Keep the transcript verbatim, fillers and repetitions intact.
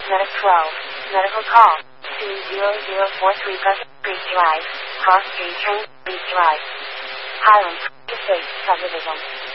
Medic twelve. Medical call. two zero zero four three Pleasant Street Drive. Cross Street Train Street Drive. Highland State subdivision.